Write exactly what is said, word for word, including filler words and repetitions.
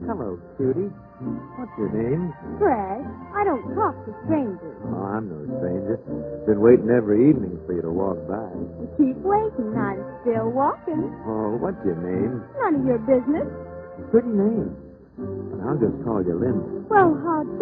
Hello, cutie. What's your name? Fred, I don't talk to strangers. Oh, I'm no stranger. Been waiting every evening for you to walk by. Keep waiting. I'm still walking. Oh, what's your name? None of your business. Pretty name. And I'll just call you Linda. Well, how